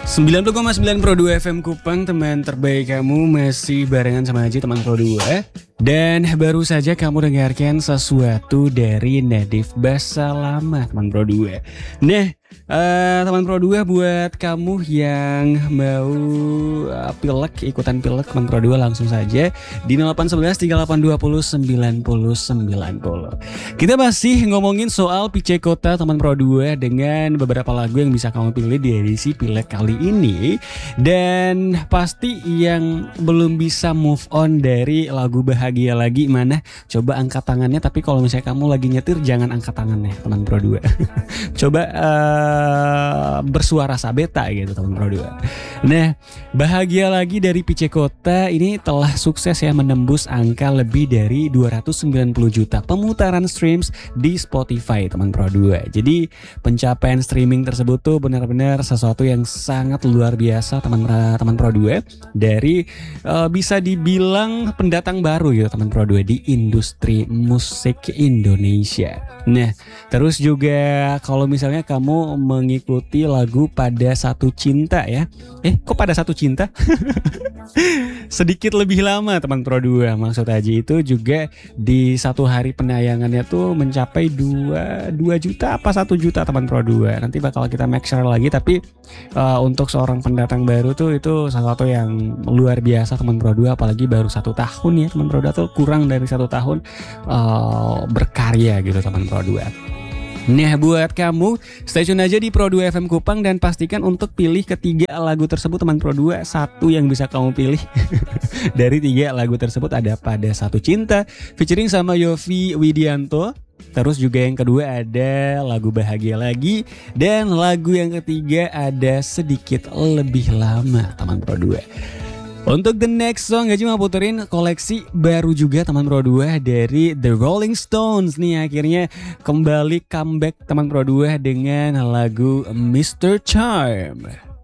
90,9 Pro 2 FM Kupang, teman terbaik kamu masih barengan sama Haji, teman Pro 2. Dan baru saja kamu dengarkan sesuatu dari Nadif Bahasa Lama, teman Pro 2. Nah, teman Pro 2, buat kamu yang mau pilek, ikutan pilek teman Pro 2, langsung saja di 0811 3820 9090. Kita masih ngomongin soal PC Kota teman Pro 2 dengan beberapa lagu yang bisa kamu pilih di edisi pilek kali ini. Dan pasti yang belum bisa move on dari lagu Bahagia Lagi mana? Coba angkat tangannya, tapi kalau misalnya kamu lagi nyetir jangan angkat tangannya teman Pro 2. Coba bersuara sabeta gitu teman Pro 2. Nah, Bahagia Lagi dari PC Kota ini telah sukses ya menembus angka lebih dari 290 juta pemutaran streams di Spotify teman Pro 2. Jadi pencapaian streaming tersebut tuh benar-benar sesuatu yang sangat luar biasa teman Pro 2, dari bisa dibilang pendatang baru gitu teman Pro 2 di industri musik Indonesia. Nah, terus juga kalau misalnya kamu mengikuti lagu Pada Satu Cinta ya. Kok Pada Satu Cinta? Sedikit lebih lama teman Pro 2. Maksud Haji itu juga di satu hari penayangannya tuh mencapai 2 juta apa 1 juta teman Pro 2. Nanti bakal kita make sure lagi, tapi untuk seorang pendatang baru tuh itu sesuatu yang luar biasa teman Pro 2, apalagi baru 1 tahun ya teman Pro 2, tuh kurang dari 1 tahun berkarya gitu teman Pro 2. Nah, buat kamu stay tune aja di Pro 2 FM Kupang dan pastikan untuk pilih ketiga lagu tersebut teman Pro 2. Satu yang bisa kamu pilih dari 3 lagu tersebut ada Pada Satu Cinta featuring sama Yovie Widianto. Terus juga yang kedua ada lagu Bahagia Lagi, dan lagu yang ketiga ada Sedikit Lebih Lama teman Pro 2. Untuk the next song, Haji mau puterin koleksi baru juga teman Pro 2 dari The Rolling Stones nih. Akhirnya kembali comeback teman Pro 2 dengan lagu Mr. Charm.